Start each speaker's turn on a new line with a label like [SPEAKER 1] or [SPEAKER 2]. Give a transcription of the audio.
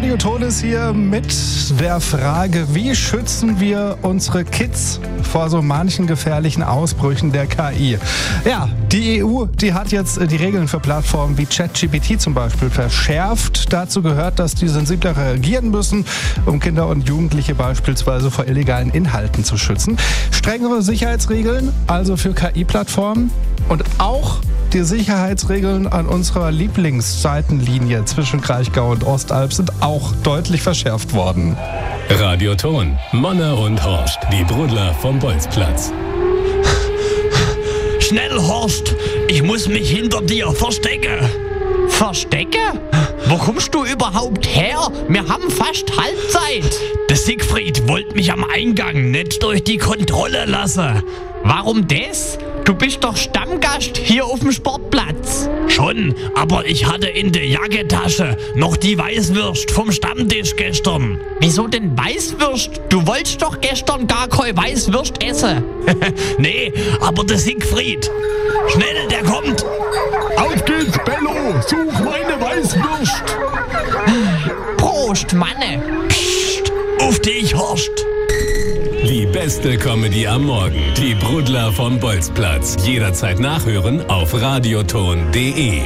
[SPEAKER 1] Radioton ist hier mit der Frage, wie schützen wir unsere Kids vor so manchen gefährlichen Ausbrüchen der KI? Ja, die EU, die hat jetzt die Regeln für Plattformen wie ChatGPT zum Beispiel verschärft. Dazu gehört, dass die sensibler reagieren müssen, um Kinder und Jugendliche beispielsweise vor illegalen Inhalten zu schützen. Strengere Sicherheitsregeln, also für KI-Plattformen, und auch die Sicherheitsregeln an unserer Lieblingsseitenlinie zwischen Kraichgau und Ostalb sind auch deutlich verschärft worden.
[SPEAKER 2] Radioton, Monne und Horst, die Brudler vom Bolzplatz.
[SPEAKER 3] Schnell, Horst, ich muss mich hinter dir verstecken.
[SPEAKER 4] Verstecke? Wo kommst du überhaupt her? Wir haben fast Halbzeit.
[SPEAKER 3] Der Siegfried wollte mich am Eingang nicht durch die Kontrolle lassen.
[SPEAKER 4] Warum das? Du bist doch Stammgast hier auf dem Sportplatz.
[SPEAKER 3] Schon, aber ich hatte in der Jackentasche noch die Weißwürst vom Stammtisch gestern.
[SPEAKER 4] Wieso denn Weißwürst? Du wolltest doch gestern gar keine Weißwürst essen.
[SPEAKER 3] Nee, aber der Siegfried. Schnell, der kommt.
[SPEAKER 5] Auf geht's, Bello. Such meine Weißwürst.
[SPEAKER 4] Prost, Manne.
[SPEAKER 3] Psst, auf dich, Horst.
[SPEAKER 2] Die beste Comedy am Morgen. Die Brudler vom Bolzplatz. Jederzeit nachhören auf radioton.de.